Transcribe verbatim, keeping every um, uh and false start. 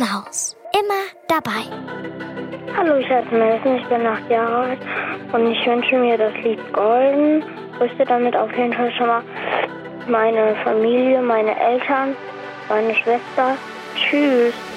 Haus. Immer dabei. Hallo, ich heiße Melson, ich bin acht Jahre alt und ich wünsche mir das Lied Golden. Ich grüße damit auf jeden Fall schon mal meine Familie, meine Eltern, meine Schwester. Tschüss.